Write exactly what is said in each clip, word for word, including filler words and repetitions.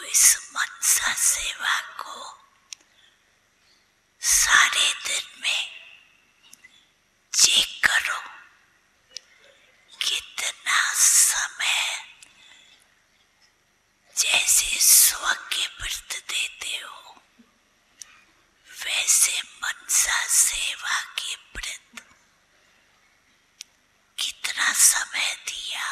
इस मनसा सेवा को सारे दिन में चेक करो कितना समय जैसे स्व के व्रत देते हो वैसे मनसा सेवा के व्रत कितना समय दिया।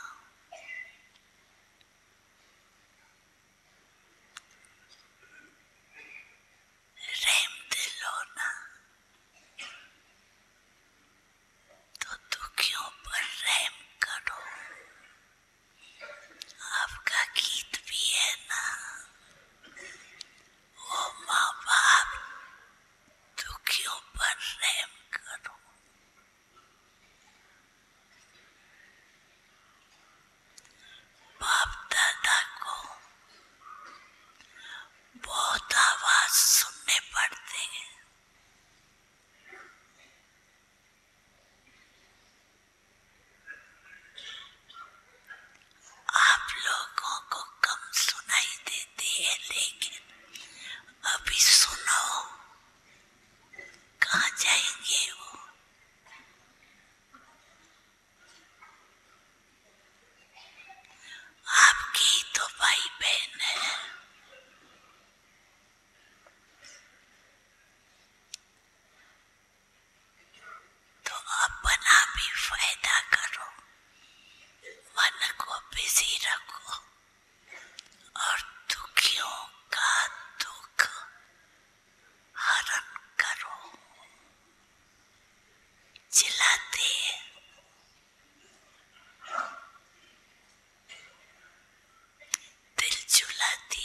रहम दिल हो ना तो दुखियों पर रहम करो। आपका गीत भी है ना, ओ माँ बाप दुखियों पर रहम करो। बाप दादा को बहुत आवाज सुनने पड़ते हैं। आप लोगों को कम सुनाई देते हैं लेकिन अभी सुनो, कहाँ जाएंगे वो? आपकी तो भाई बहन है, तो अपना भी फायदा करो, मन को बिजी रखो और दुखियों का दुख हरण करो। चिल्लाते दिल चुलाती,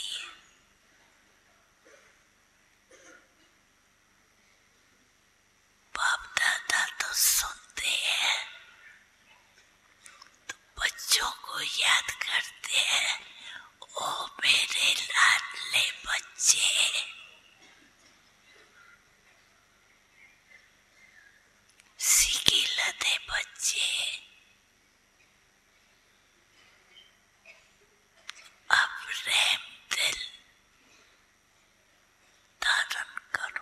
बाप दादा तो सुनते हैं तो बच्चों को याद करते हैं, ओ मेरे लाडले बच्चे, सीखी लदे बच्चे, अब रहम दिल धारण करो।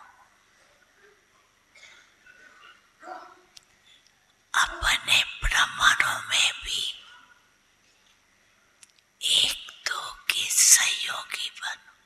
अपने ब्राह्मणों में भी एक दो के सहयोगी बनो।